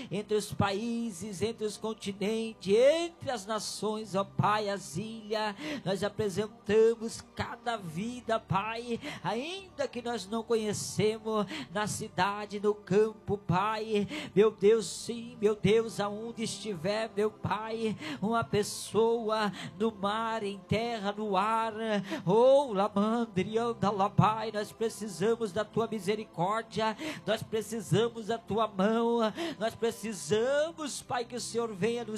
entre os países, entre os continentes, entre as nações, ó Pai, as ilhas. Nós apresentamos cada vida, Pai, ainda que nós não conhecemos, na cidade, no campo, Pai, meu Deus, sim, meu Deus, aonde estiver, meu Pai, uma pessoa no mar, em terra, no ar, oh, lamandrianda, Pai, nós precisamos da tua misericórdia, nós precisamos da tua mão, nós precisamos, Pai, que o Senhor venha nos